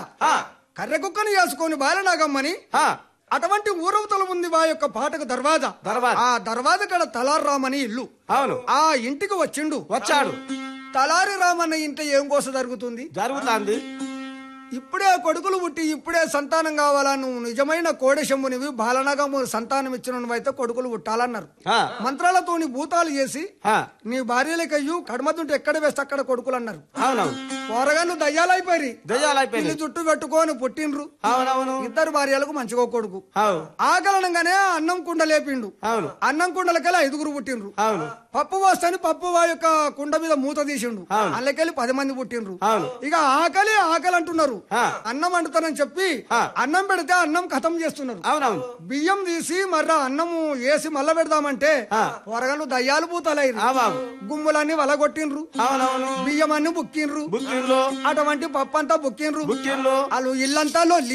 కర్రె కుక్కని వేసుకొని బాలనాగమ్మని అటువంటి ఊరవతల ఉంది వా యొక్క పాటకు దర్వాజా ఆ దర్వాజా కడ తలారి రామని ఇల్లు. అవును. ఆ ఇంటికి వచ్చాడు. తలారి రామన్న ఇంట్లో ఏం కోస జరుగుతుంది? ఇప్పుడే కొడుకులు పుట్టి ఇప్పుడే సంతానం కావాలా, నువ్వు నిజమైన కోడశంభునివి బాలనాగము సంతానం ఇచ్చినవైతే కొడుకులు పుట్టాలన్నారు. మంత్రాలతోని భూతాలు చేసి నీ భార్యలకయ్యూ కడమతుంటే ఎక్కడ వేస్తే అక్కడ కొడుకులు అన్నారు. పోరగాళ్ళు దయ్యాలైపోయి ఇల్లు చుట్టూ పెట్టుకొని పుట్టిండ్రు. ఇద్దరు భార్యలకు మంచిగా కొడుకు. ఆకలనంగానే అన్నం కుండ లేపిండు. అన్నం కుండలకెళ్ళి 5 పుట్టిండ్రు. పప్పు పోస్తాని పప్పు యొక్క కుండ మీద మూత తీసిండు. అందుకెళ్ళి 10 మంది పుట్టిండ్రు. ఇక ఆకలి అంటున్నారు. అన్నం వండుతానని చెప్పి అన్నం పెడితే అన్నం ఖతం చేస్తున్నారు. బియ్యం తీసి మర్రా అన్నము వేసి మళ్ళా పెడదామంటే పొరగలు దయ్యాలు పూతలైరు. గుమ్ములన్నీ వలగొట్టిండ్రు. బియ్యం అన్ని బుక్కిండ్రు. అటువంటి పప్పు అంతా బుక్కిండ్రు. వాళ్ళు ఇల్లంతా